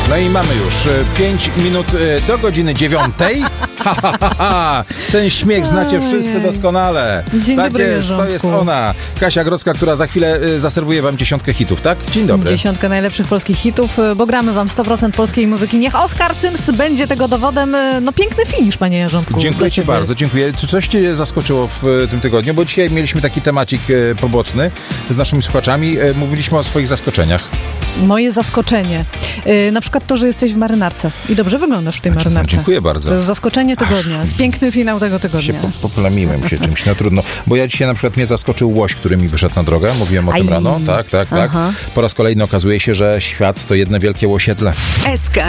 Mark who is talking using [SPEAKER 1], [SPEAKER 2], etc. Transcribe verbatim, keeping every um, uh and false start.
[SPEAKER 1] No i mamy już pięć minut do godziny dziewiątej. Ha, ha, ha, ha. Ten śmiech znacie wszyscy doskonale.
[SPEAKER 2] Dzień
[SPEAKER 1] tak
[SPEAKER 2] dobry,
[SPEAKER 1] jest, to jest ona. Kasia Grodzka, która za chwilę zaserwuje wam dziesiątkę hitów, tak? Dzień dobry.
[SPEAKER 2] Dziesiątkę najlepszych polskich hitów, bo gramy wam sto procent polskiej muzyki. Niech Oskar Cyms będzie tego dowodem. No piękny finisz, panie Jarząbku.
[SPEAKER 1] Dziękuję ci bardzo, dziękuję. Czy coś cię zaskoczyło w tym tygodniu? Bo dzisiaj mieliśmy taki temacik poboczny z naszymi słuchaczami. Mówiliśmy o swoich zaskoczeniach.
[SPEAKER 2] Moje zaskoczenie. Yy, na przykład to, że jesteś w marynarce i dobrze wyglądasz w tej marynarce.
[SPEAKER 1] Dziękuję bardzo.
[SPEAKER 2] To jest zaskoczenie tygodnia. Jest piękny finał tego tygodnia.
[SPEAKER 1] Się po, poplamiłem się czymś, no trudno. Bo ja dzisiaj na przykład mnie zaskoczył łoś, który mi wyszedł na drogę. Mówiłem o
[SPEAKER 2] Aj.
[SPEAKER 1] tym rano. Tak, tak, tak.
[SPEAKER 2] Aha.
[SPEAKER 1] Po raz kolejny okazuje się, że świat to jedno wielkie łosiedle.
[SPEAKER 3] S K